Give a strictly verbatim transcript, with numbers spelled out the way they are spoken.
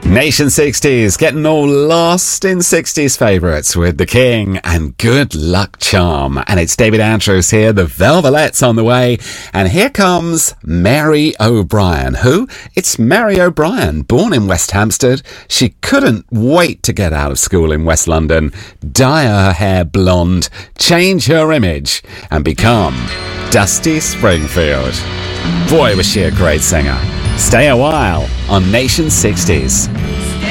Nation sixties, getting all lost in sixties favourites with The King and Good Luck Charm. And it's David Andrews here, the Velvelettes on the way. And here comes Mary O'Brien. Who? It's Mary O'Brien, born in West Hampstead. She couldn't wait to get out of school in West London, dye her hair blonde, change her image, and become Dusty Springfield. Boy, was she a great singer. Stay a while on Nation sixties.